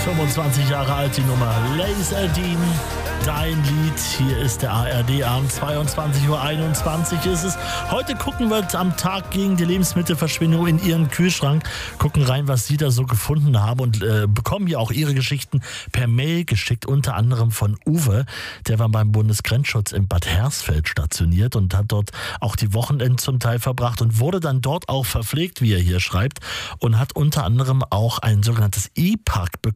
25 Jahre alt die Nummer. Laserdine, dein Lied. Hier ist der ARD-Abend. 22:21 Uhr ist es. Heute gucken wir am Tag gegen die Lebensmittelverschwendung in Ihren Kühlschrank. Gucken rein, was Sie da so gefunden haben und bekommen hier auch Ihre Geschichten per Mail geschickt. Unter anderem von Uwe. Der war beim Bundesgrenzschutz in Bad Hersfeld stationiert und hat dort auch die Wochenenden zum Teil verbracht und wurde dann dort auch verpflegt, wie er hier schreibt. Und hat unter anderem auch ein sogenanntes E-Pack bekommen